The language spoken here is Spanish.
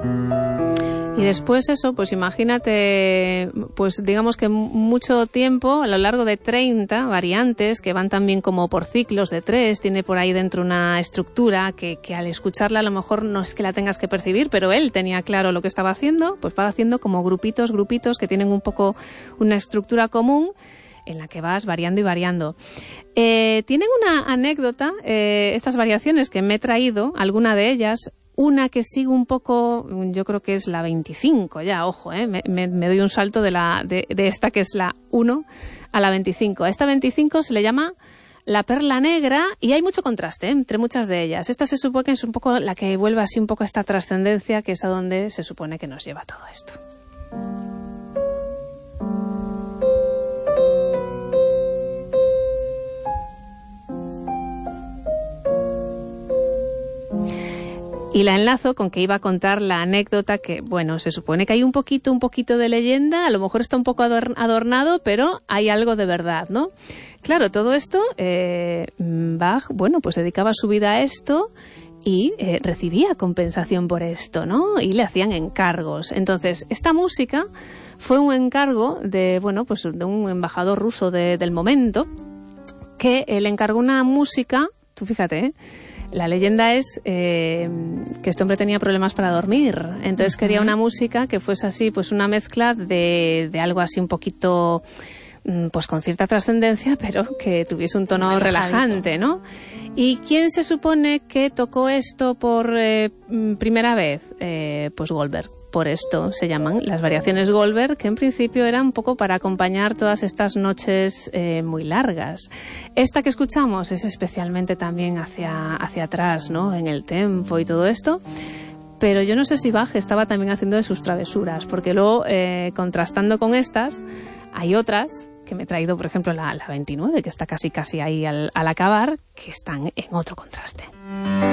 Y después eso, pues imagínate, pues digamos que mucho tiempo, a lo largo de 30 variantes, que van también como por ciclos de 3, tiene por ahí dentro una estructura que al escucharla a lo mejor no es que la tengas que percibir, pero él tenía claro lo que estaba haciendo, pues va haciendo como grupitos que tienen un poco una estructura común, en la que vas variando y variando. Tienen una anécdota, estas variaciones que me he traído, alguna de ellas. Una que sigue un poco, yo creo que es la 25 ya, ojo, me doy un salto de esta que es la 1 a la 25. A esta 25 se le llama la perla negra y hay mucho contraste entre muchas de ellas. Esta se supone que es un poco la que vuelve así un poco a esta trascendencia, que es a donde se supone que nos lleva todo esto. Y la enlazo con que iba a contar la anécdota que, bueno, se supone que hay un poquito de leyenda, a lo mejor está un poco adornado, pero hay algo de verdad, ¿no? Claro, todo esto, Bach, bueno, pues dedicaba su vida a esto y recibía compensación por esto, ¿no? Y le hacían encargos. Entonces, esta música fue un encargo de, bueno, pues de un embajador ruso del momento, que le encargó una música, tú fíjate, la leyenda es que este hombre tenía problemas para dormir, entonces quería una música que fuese así, pues una mezcla de algo así un poquito, pues con cierta trascendencia, pero que tuviese un tono relajante, ¿no? ¿Y quién se supone que tocó esto por primera vez? Pues Goldberg. Por esto se llaman las variaciones Goldberg, que en principio eran un poco para acompañar todas estas noches muy largas. Esta que escuchamos es especialmente también hacia atrás, ¿no? En el tempo y todo esto. Pero yo no sé si Bach estaba también haciendo de sus travesuras, porque luego, contrastando con estas, hay otras que me he traído, por ejemplo, la 29, que está casi ahí al acabar, que están en otro contraste.